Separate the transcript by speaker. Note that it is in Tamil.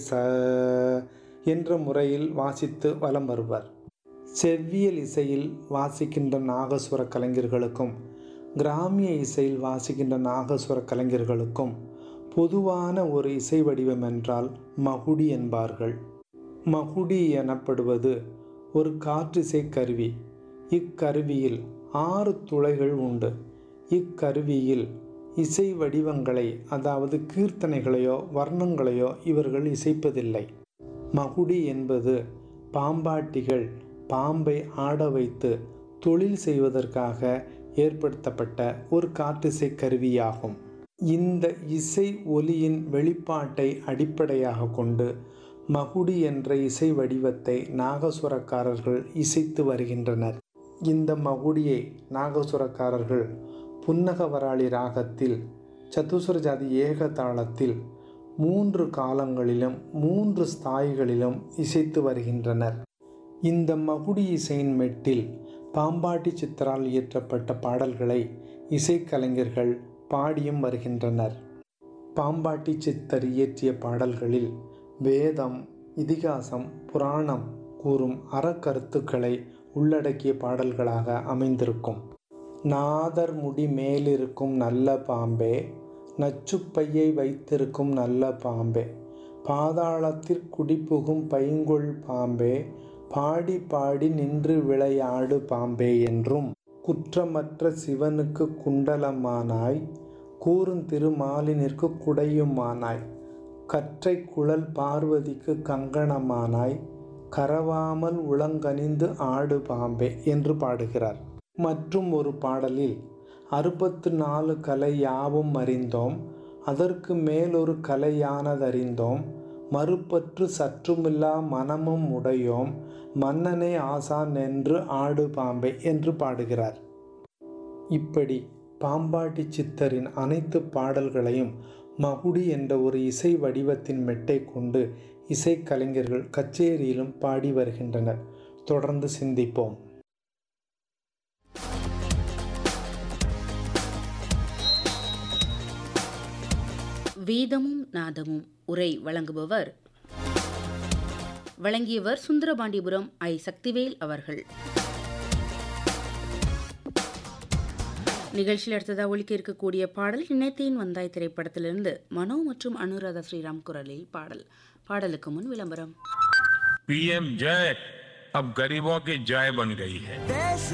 Speaker 1: ச என்ற முறையில் வாசித்து வலம் வருவர். செவ்வியல் இசையில் வாசிக்கின்ற நாகசுர கலைஞர்களுக்கும் கிராமிய இசையில் வாசிக்கின்ற நாகசுர கலைஞர்களுக்கும் பொதுவான ஒரு இசை வடிவம் என்றால் மகுடி என்பார்கள். மகுடி எனப்படுவது ஒரு காற்றிசை கருவி. இக்கருவியில் 6 துளைகள் உண்டு. இக்கருவியில் இசை வடிவங்களை, அதாவது கீர்த்தனைகளையோ வர்ணங்களையோ இவர்கள் இசைப்பதில்லை. மகுடி என்பது பாம்பாட்டிகள் பாம்பை ஆட வைத்து தொழில் செய்வதற்காக ஏற்படுத்தப்பட்ட ஒரு காற்றிசை கருவியாகும். இந்த இசை ஒலியின் வெளிப்பாட்டை அடிப்படையாக கொண்டு மகுடி என்ற இசை வடிவத்தை நாகசுரக்காரர்கள் இசைத்து வருகின்றனர். இந்த மகுடியை நாகசுரக்காரர்கள் புன்னகவராளி ராகத்தில் சதுசுர ஜாதி ஏக தாளத்தில் 3 காலங்களிலும் 3 ஸ்தாயிகளிலும் இசைத்து வருகின்றனர். இந்த மகுடி இசையின் மெட்டில் பாம்பாட்டி சித்தரால் இயற்றப்பட்ட பாடல்களை இசைக்கலைஞர்கள் பாடியும் வருகின்றனர். பாம்பாட்டி சித்தர் இயற்றிய பாடல்களில் வேதம், இதிகாசம், புராணம் கூறும் அறக்கருத்துக்களை உள்ளடக்கிய பாடல்களாக அமைந்திருக்கும். நாதர் முடி மேலிருக்கும் நல்ல பாம்பே, நச்சுப்பையை வைத்திருக்கும் நல்ல பாம்பே, பாதாளத்திற் குடிபுகும் பைங்கொள் பாம்பே, பாடி பாடி நின்று விளையாடு பாம்பே என்றும், குற்றமற்ற சிவனுக்கு குண்டலமானாய், கூறுந்திருமாலினிற்கு குடையுமானாய், கற்றை குழல் பார்வதிக்கு கங்கணமானாய், கரவாமல் உளங்கனிந்து ஆடு பாம்பே என்று பாடுகிறார். மற்றும் ஒரு பாடலில் 64 கலை யாவும் அறிந்தோம், அதற்கு மேலொரு கலையானதறிந்தோம், மறுபற்று சற்றுமில்லா மனமும் உடையோம், மன்னனே ஆசான் என்று ஆடு பாம்பே என்று பாடுகிறார். இப்படி பாம்பாட்டி சித்தரின் அனைத்து பாடல்களையும் மகுடி என்ற ஒரு இசை வடிவத்தின் மெட்டை கொண்டு இசைக்கலைஞர்கள் கச்சேரியிலும் பாடி வருகின்றனர். தொடர்ந்து சிந்திப்போம்.
Speaker 2: வேதமும் நாதமும் உரை வழங்கியவர் சுந்தரபாண்டிபுரம் ஐ. சக்திவேல் அவர்கள். நிகழ்ச்சியில் அடுத்ததாக ஒலிக்க இருக்கக்கூடிய பாடல் நினைத்தேன் வந்தாய் திரைப்படத்திலிருந்து மனோ மற்றும் அனுராதா ஸ்ரீராம் குரலில் பாடலுக்கு முன் விளம்பரம்.
Speaker 3: PM जय अब गरीबों की जय बन गई है.